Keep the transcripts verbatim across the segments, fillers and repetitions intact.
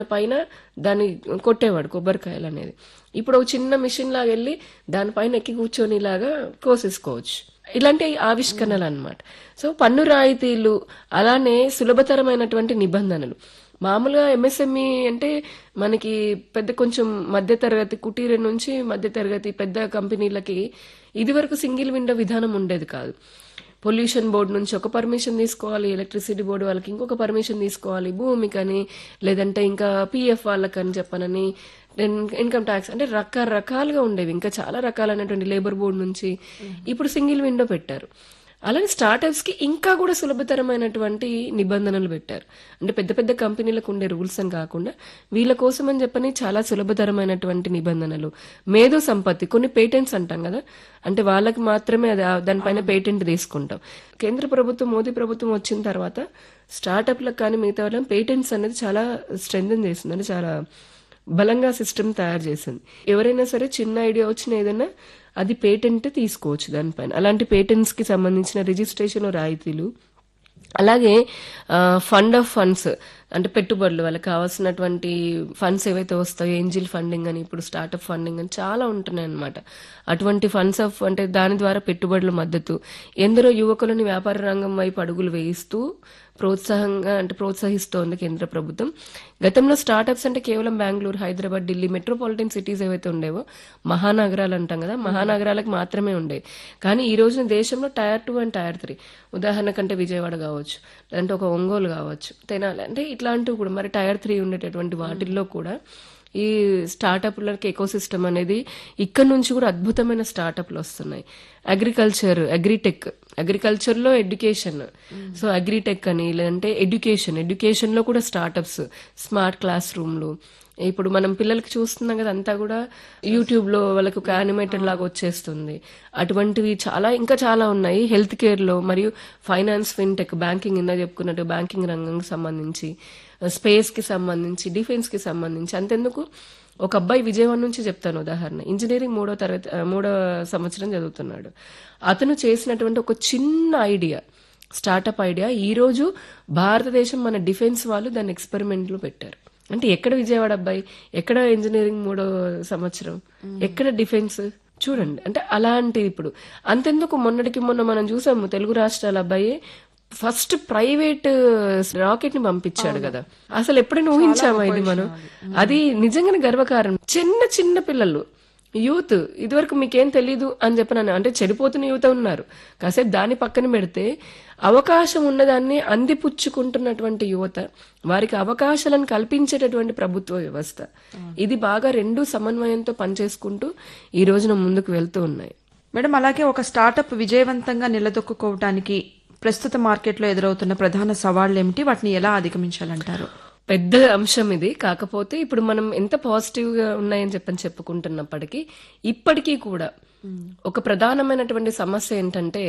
పైన దాన్ని కొట్టేవాడు కొబ్బరికాయలు అనేది. ఇప్పుడు ఒక చిన్న మిషన్ లాగా వెళ్ళి దానిపైన ఎక్కి కూర్చొని లాగా కోసేసుకోవచ్చు. ఇలాంటి ఆవిష్కరణలు అన్నమాట. సో పన్ను రాయితీలు, అలానే సులభతరమైనటువంటి నిబంధనలు. మామూలుగా ఎంఎస్ఎంఈ అంటే మనకి పెద్ద కొంచెం మధ్య తరగతి కుటీర నుంచి మధ్య తరగతి పెద్ద కంపెనీలకి ఇది వరకు సింగిల్ విండో విధానం ఉండేది కాదు. పొల్యూషన్ బోర్డు నుంచి ఒక పర్మిషన్ తీసుకోవాలి, ఎలక్ట్రిసిటీ బోర్డు వాళ్ళకి ఇంకొక పర్మిషన్ తీసుకోవాలి, భూమికని, లేదంటే ఇంకా పిఎఫ్ వాళ్ళకని చెప్పనని, ఇన్కమ్ ట్యాక్స్, అంటే రకరకాలుగా ఉండేవి. ఇంకా చాలా రకాలైనటువంటి లేబర్ బోర్డు నుంచి ఇప్పుడు సింగిల్ విండో పెట్టారు. అలాగే స్టార్టప్స్ కి ఇంకా కూడా సులభతరమైనటువంటి నిబంధనలు పెట్టారు. అంటే పెద్ద పెద్ద కంపెనీలకు ఉండే రూల్స్ అని కాకుండా వీళ్ళ కోసం అని చెప్పని చాలా సులభతరమైనటువంటి నిబంధనలు. మేధో సంపత్తి, కొన్ని పేటెంట్స్ అంటాం కదా, అంటే వాళ్ళకి మాత్రమే అది దానిపైన పేటెంట్ తీసుకుంటాం. కేంద్ర ప్రభుత్వం, మోదీ ప్రభుత్వం వచ్చిన తర్వాత స్టార్టప్లకు కానీ మిగతా వాళ్ళకి పేటెంట్స్ అనేది చాలా స్ట్రెంథెన్ చేసింది, అంటే చాలా బలంగా సిస్టమ్ తయారు చేసింది. ఎవరైనా సరే చిన్న ఐడియా వచ్చిన ఏదైనా అది పేటెంట్ తీసుకోవచ్చు దానిపైన. అలాంటి పేటెంట్స్ కి సంబంధించిన రిజిస్ట్రేషన్ రాయితీలు, అలాగే ఫండ్ ఆఫ్ ఫండ్స్, అంటే పెట్టుబడులు వాళ్ళకి కావాల్సినటువంటి ఫండ్స్ ఏవైతే వస్తాయో, ఏంజిల్ ఫండింగ్ అని, ఇప్పుడు స్టార్ట్అప్ ఫండింగ్ అని చాలా ఉంటున్నాయి అన్నమాట. అటువంటి ఫండ్స్ ఆఫ్, అంటే దాని ద్వారా పెట్టుబడుల మద్దతు, ఎందరో యువకులని వ్యాపార రంగం వైపు అడుగులు వేయిస్తూ ప్రోత్సాహంగా అంటే ప్రోత్సహిస్తోంది కేంద్ర ప్రభుత్వం. గతంలో స్టార్టప్స్ అంటే కేవలం బెంగళూరు, హైదరాబాద్, ఢిల్లీ మెట్రోపాలిటన్ సిటీస్ ఏవైతే ఉండేవో, మహానగరాలు అంటాం కదా, మహానగరాలకు మాత్రమే ఉండేవి. కానీ ఈ రోజున దేశంలో tier two and tier three, ఉదాహరణకంటే Vijayawada కావచ్చు, లేదంటే ఒక ఒంగోలు కావచ్చు, తెనాలి, అంటే ఇట్లాంటివి కూడా మరి టైర్ త్రీ ఉండేటటువంటి వాటిల్లో కూడా ఈ స్టార్టప్లకి ఎకో సిస్టమ్ అనేది ఇక్కడ నుంచి కూడా అద్భుతమైన స్టార్టప్లు వస్తున్నాయి. అగ్రికల్చర్, అగ్రిటెక్, అగ్రికల్చర్ లో ఎడ్యుకేషన్, సో అగ్రిటెక్ అని, లేదంటే ఎడ్యుకేషన్, ఎడ్యుకేషన్ లో కూడా స్టార్టప్స్, స్మార్ట్ క్లాస్ రూమ్లు. ఇప్పుడు మనం పిల్లలకి చూస్తున్నాం కదా, అంతా కూడా యూట్యూబ్ లో వాళ్ళకి ఒక యానిమేటెడ్ లాగా వచ్చేస్తుంది. అటువంటివి చాలా ఇంకా చాలా ఉన్నాయి. హెల్త్ కేర్ లో, మరియు ఫైనాన్స్, ఫిన్టెక్, బ్యాంకింగ్, ఇందా చెప్పుకున్నట్టు బ్యాంకింగ్ రంగానికి సంబంధించి, స్పేస్ కి సంబంధించి, డిఫెన్స్ కి సంబంధించి. అంతెందుకు, ఒక అబ్బాయి విజయవాడ నుంచి చెప్తాను ఉదాహరణ, ఇంజనీరింగ్ మూడో తరగతి మూడో సంవత్సరం చదువుతున్నాడు. అతను చేసినటువంటి ఒక చిన్న ఐడియా, స్టార్టప్ ఐడియా, ఈ రోజు భారతదేశం మన డిఫెన్స్ వాళ్ళు దాన్ని ఎక్స్పెరిమెంట్ లో పెట్టారు. అంటే ఎక్కడ విజయవాడ అబ్బాయి, ఎక్కడ ఇంజనీరింగ్ మూడో సంవత్సరం, ఎక్కడ డిఫెన్స్, చూడండి. అంటే అలాంటి ఇప్పుడు అంతెందుకు, మొన్నటికి మొన్న మనం చూసాము తెలుగు రాష్ట్రాల అబ్బాయి ఫస్ట్ ప్రైవేట్ రాకెట్ ని పంపించాడు కదా. అసలు ఎప్పుడైనా ఊహించామా ఇది మనం? అది నిజంగానే గర్వకారణం. చిన్న చిన్న పిల్లలు, యూత్, ఇదివరకు మీకేం తెలీదు అని చెప్పినాను, అంటే చెడిపోతున్న యూత్ ఉన్నారు. కాసేపు దాన్ని పక్కన పెడితే అవకాశం ఉన్నదాన్ని అందిపుచ్చుకుంటున్నటువంటి యువత, వారికి అవకాశాలను కల్పించేటటువంటి ప్రభుత్వ వ్యవస్థ, ఇది బాగా రెండు సమన్వయంతో పనిచేసుకుంటూ ఈ రోజున ముందుకు వెళ్తూ ఉన్నాయి. మేడం, అలాగే ఒక స్టార్టప్ విజయవంతంగా నిలదొక్కుకోవడానికి ప్రస్తుత మార్కెట్లో ఎదురవుతున్న ప్రధాన సవాళ్లు ఏమిటి, వాటిని ఎలా అధిగమించాలంటారు? పెద్ద అంశం ఇది. కాకపోతే ఇప్పుడు మనం ఎంత పాజిటివ్ గా ఉన్నాయని చెప్పని చెప్పుకుంటున్నప్పటికీ ఇప్పటికీ కూడా ఒక ప్రధానమైనటువంటి సమస్య ఏంటంటే,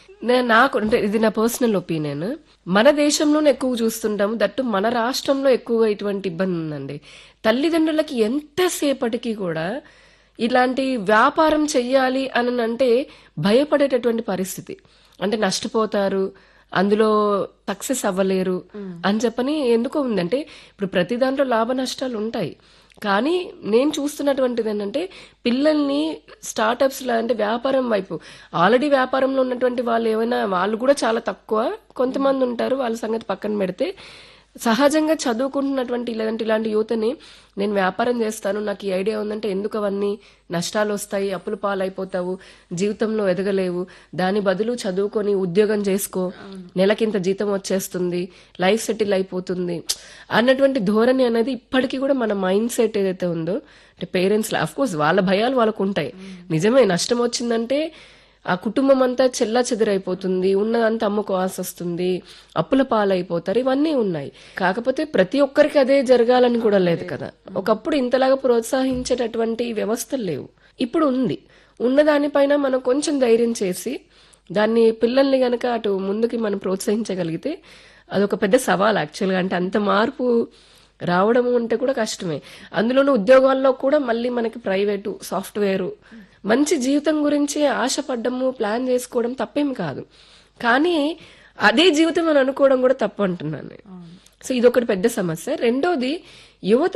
నాకు అంటే ఇది నా పర్సనల్ ఒపీనియన్, మన దేశంలోనే ఎక్కువ చూస్తుంటాము, దట్టు మన రాష్ట్రంలో ఎక్కువగా ఇటువంటి ఇబ్బంది ఉందండి. తల్లిదండ్రులకి ఎంతసేపటికి కూడా ఇలాంటి వ్యాపారం చెయ్యాలి అని అంటే భయపడేటటువంటి పరిస్థితి. అంటే నష్టపోతారు, అందులో సక్సెస్ అవ్వలేరు అని చెప్పని ఎందుకో ఉందంటే, ఇప్పుడు ప్రతి దాంట్లో లాభ నష్టాలు ఉంటాయి. కానీ నేను చూస్తున్నటువంటిది ఏంటంటే, పిల్లల్ని స్టార్టప్స్ లా, అంటే వ్యాపారం వైపు, ఆల్రెడీ వ్యాపారంలో ఉన్నటువంటి వాళ్ళు ఏమైనా, వాళ్ళు కూడా చాలా తక్కువ, కొంతమంది ఉంటారు, వాళ్ళ సంగతి పక్కన పెడితే సహజంగా చదువుకుంటున్నటువంటి లేదంటే ఇలాంటి యువతని నేను వ్యాపారం చేస్తాను, నాకు ఈ ఐడియా ఉందంటే, ఎందుకు అవన్నీ నష్టాలు వస్తాయి, అప్పుల పాలైపోతావు, జీవితంలో ఎదగలేవు, దాని బదులు చదువుకొని ఉద్యోగం చేసుకో, నెలకింత జీతం వచ్చేస్తుంది, లైఫ్ సెటిల్ అయిపోతుంది అన్నటువంటి ధోరణి అనేది ఇప్పటికీ కూడా మన మైండ్ సెట్ ఏదైతే ఉందో, అంటే పేరెంట్స్ అఫ్ కోర్స్ వాళ్ళ భయాలు వాళ్ళకు ఉంటాయి. నిజమే, నష్టం వచ్చిందంటే ఆ కుటుంబం అంతా చెల్లా చెదిరైపోతుంది, ఉన్నదంతా అమ్ముకోవాల్సి వస్తుంది, అప్పుల పాలైపోతారు, ఇవన్నీ ఉన్నాయి. కాకపోతే ప్రతి ఒక్కరికి అదే జరగాలని కూడా లేదు కదా. ఒకప్పుడు ఇంతలాగా ప్రోత్సహించేటటువంటి వ్యవస్థలు లేవు, ఇప్పుడు ఉంది. ఉన్నదానిపైన మనం కొంచెం ధైర్యం చేసి దాన్ని, పిల్లల్ని గనక అటు ముందుకి మనం ప్రోత్సహించగలిగితే అదొక పెద్ద సవాల్ యాక్చువల్గా. అంటే అంత మార్పు రావడం అంటే కూడా కష్టమే. అందులోనూ ఉద్యోగాల్లో కూడా మళ్ళీ మనకి ప్రైవేటు, సాఫ్ట్వేరు, మంచి జీవితం గురించి ఆశపడ్డము, ప్లాన్ చేసుకోవడం తప్పేమి కాదు. కానీ అదే జీవితం అని అనుకోవడం కూడా తప్పు అంటున్నాను. సో ఇదొకటి పెద్ద సమస్య. రెండోది, యువత